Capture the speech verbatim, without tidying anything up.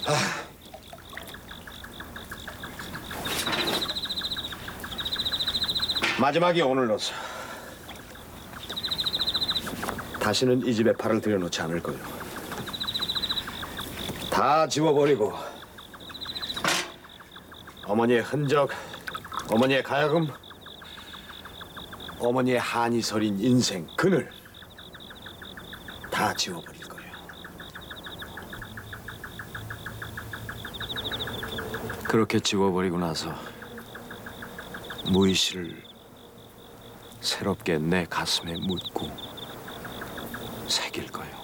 마지막이 오늘로서. 다시는 이 집에 발을 들여놓지 않을 거요. 다 지워버리고 어머니의 흔적, 어머니의 가야금, 어머니의 한이 서린 인생, 그늘 다 지워버릴 거예요. 그렇게 지워버리고 나서 무희 씨를 새롭게 내 가슴에 묻고 새길 거예요.